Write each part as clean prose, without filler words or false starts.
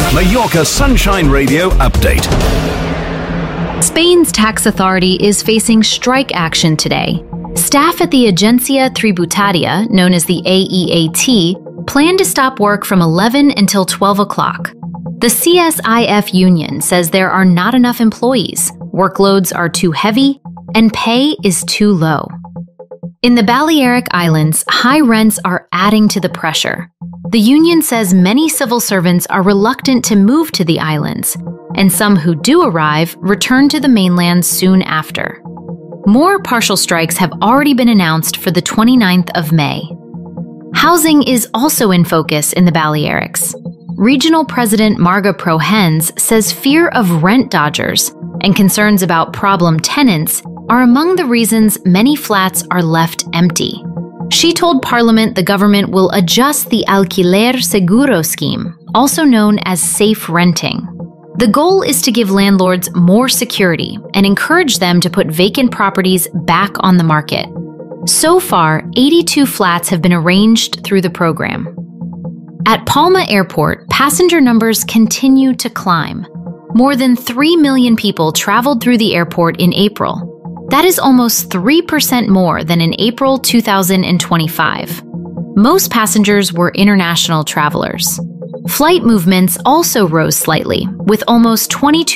Mallorca Sunshine Radio update. Spain's tax authority is facing strike action today. Staff at the Agencia Tributaria, known as the AEAT, plan to stop work from 11 until 12 o'clock. The CSIF union says there are not enough employees, workloads are too heavy, and pay is too low. In the Balearic Islands, high rents are adding to the pressure. The union says many civil servants are reluctant to move to the islands, and some who do arrive return to the mainland soon after. More partial strikes have already been announced for the 29th of May. Housing is also in focus in the Balearics. Regional President Marga Prohens says fear of rent dodgers and concerns about problem tenants are among the reasons many flats are left empty. She told Parliament the government will adjust the Alquiler Seguro scheme, also known as safe renting. The goal is to give landlords more security and encourage them to put vacant properties back on the market. So far, 82 flats have been arranged through the program. At Palma Airport, passenger numbers continue to climb. More than 3 million people traveled through the airport in April. That is almost 3% more than in April 2025. Most passengers were international travelers. Flight movements also rose slightly, with almost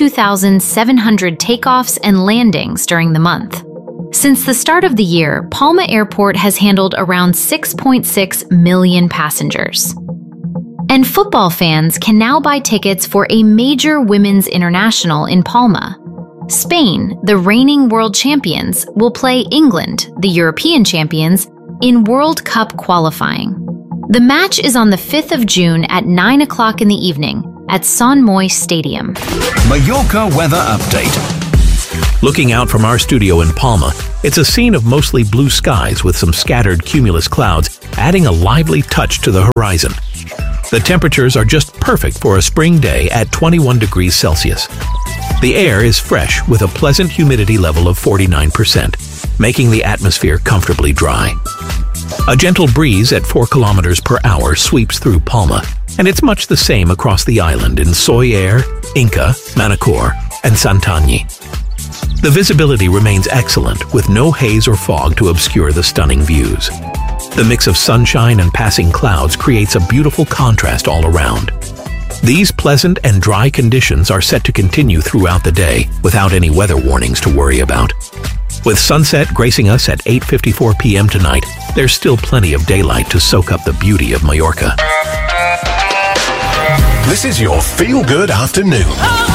22,700 takeoffs and landings during the month. Since the start of the year, Palma Airport has handled around 6.6 million passengers. And football fans can now buy tickets for a major women's international in Palma. Spain, the reigning world champions, will play England, the European champions, in World Cup qualifying. The match is on the 5th of June at 9 o'clock in the evening at Sant Moix Stadium. Mallorca weather update. Looking out from our studio in Palma, it's a scene of mostly blue skies with some scattered cumulus clouds, adding a lively touch to the horizon. The temperatures are just perfect for a spring day at 21 degrees Celsius. The air is fresh with a pleasant humidity level of 49%, making the atmosphere comfortably dry. A gentle breeze at 4 kilometers per hour sweeps through Palma, and it's much the same across the island in Soller, Inca, Manacor, and Santanyí. The visibility remains excellent, with no haze or fog to obscure the stunning views. The mix of sunshine and passing clouds creates a beautiful contrast all around. These pleasant and dry conditions are set to continue throughout the day without any weather warnings to worry about. With sunset gracing us at 8:54 p.m. tonight, there's still plenty of daylight to soak up the beauty of Mallorca. This is your feel-good afternoon.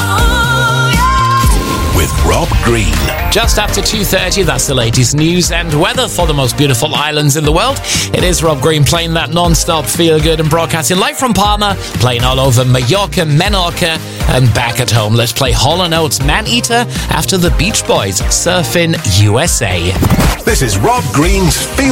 With Rob Green. Just after 2:30, that's the latest news and weather for the most beautiful islands in the world. It is Rob Green playing that non-stop feel-good and broadcasting live from Palma, playing all over Mallorca, Menorca, and back at home. Let's play Hall & Oates' Man-Eater after the Beach Boys, Surfing USA. This is Rob Green's Feel